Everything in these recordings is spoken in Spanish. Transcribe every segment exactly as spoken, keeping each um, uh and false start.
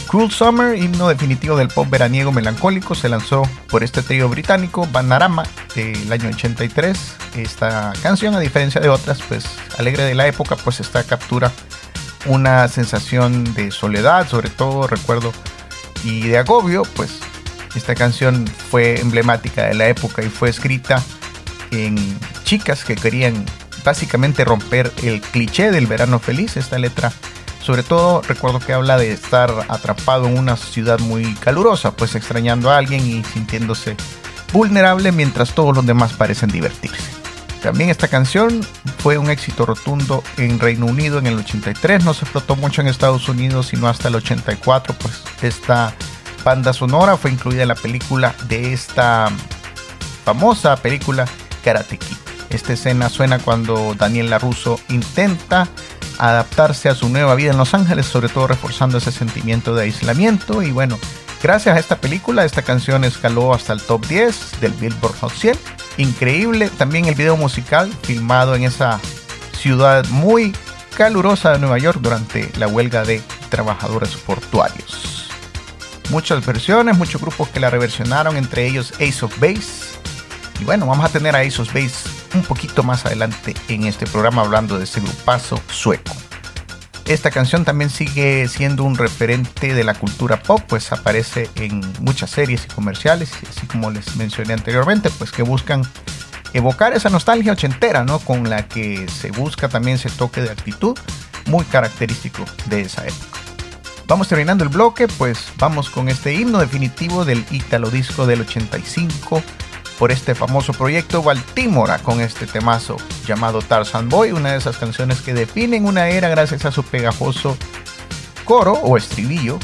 Cruel Summer, himno definitivo del pop veraniego melancólico, se lanzó por este trío británico Bananarama del año ochenta y tres. Esta canción, a diferencia de otras, pues alegre de la época, pues esta captura una sensación de soledad, sobre todo recuerdo, y de agobio. Pues esta canción fue emblemática de la época y fue escrita en chicas que querían básicamente romper el cliché del verano feliz. Esta letra, sobre todo, recuerdo que habla de estar atrapado en una ciudad muy calurosa, pues extrañando a alguien y sintiéndose vulnerable mientras todos los demás parecen divertirse. También esta canción fue un éxito rotundo en Reino Unido en el ochenta y tres, no se explotó mucho en Estados Unidos sino hasta el ochenta y cuatro, pues esta banda sonora fue incluida en la película de esta famosa película Karate Kid. Esta escena suena cuando Daniel LaRusso intenta adaptarse a su nueva vida en Los Ángeles, sobre todo reforzando ese sentimiento de aislamiento. Y bueno, gracias a esta película, esta canción escaló hasta el top diez del Billboard Hot cien. Increíble también el video musical filmado en esa ciudad muy calurosa de Nueva York durante la huelga de trabajadores portuarios. Muchas versiones, muchos grupos que la reversionaron, entre ellos Ace of Base. Y bueno, vamos a tener a Ace of Base un poquito más adelante en este programa hablando de ese grupazo sueco. Esta canción también sigue siendo un referente de la cultura pop, pues aparece en muchas series y comerciales, así como les mencioné anteriormente, pues que buscan evocar esa nostalgia ochentera, ¿no? Con la que se busca también ese toque de actitud muy característico de esa época. Vamos terminando el bloque, pues vamos con este himno definitivo del Italo Disco del ochenta y cinco, por este famoso proyecto Baltimora, con este temazo llamado Tarzan Boy, una de esas canciones que definen una era gracias a su pegajoso coro o estribillo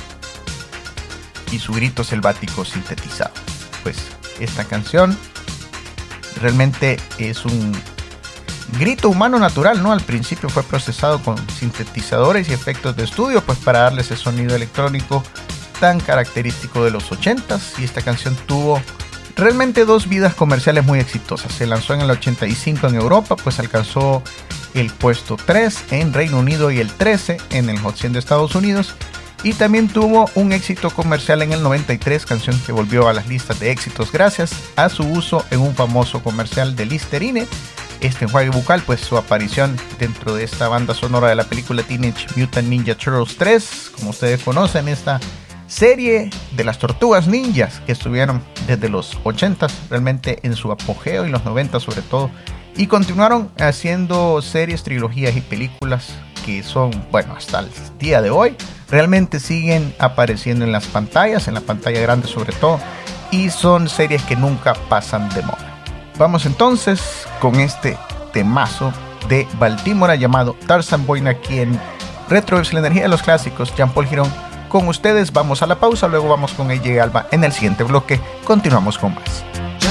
y su grito selvático sintetizado. Pues esta canción realmente es un grito humano natural, ¿no? Al principio fue procesado con sintetizadores y efectos de estudio, pues para darle ese sonido electrónico tan característico de los ochentas, y esta canción tuvo realmente dos vidas comerciales muy exitosas. Se lanzó en el ochenta y cinco en Europa, pues alcanzó el puesto tres en Reino Unido y el trece en el Hot cien de Estados Unidos, y también tuvo un éxito comercial en el noventa y tres, canción que volvió a las listas de éxitos gracias a su uso en un famoso comercial de Listerine. Este enjuague bucal, pues su aparición dentro de esta banda sonora de la película Teenage Mutant Ninja Turtles tres, como ustedes conocen, esta serie de las tortugas ninjas que estuvieron desde los ochentas realmente en su apogeo y los noventas sobre todo, y continuaron haciendo series, trilogías y películas que son, bueno, hasta el día de hoy realmente siguen apareciendo en las pantallas, en la pantalla grande sobre todo, y son series que nunca pasan de moda. Vamos entonces con este temazo de Baltimora llamado Tarzan Boy aquí en Retro Waves, la energía de los clásicos. Jean-Paul Girón con ustedes, vamos a la pausa, luego vamos con A J Alba en el siguiente bloque, continuamos con más.